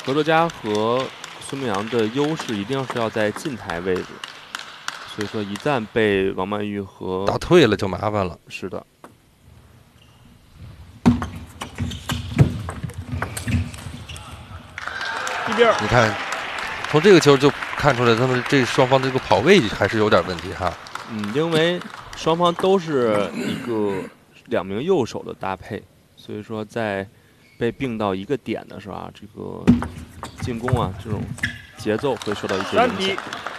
何卓佳和孙明阳的优势一定是要在近台位置，所以说一旦被王曼玉和打退了就麻烦了。 是的。 一边你看，从这个球就看出来，他们这双方的这个跑位还是有点问题哈。 因为双方都是一个2名右手的搭配，所以说在被并到一个点的时候啊，这个进攻啊这种节奏会受到一些 3 影比响。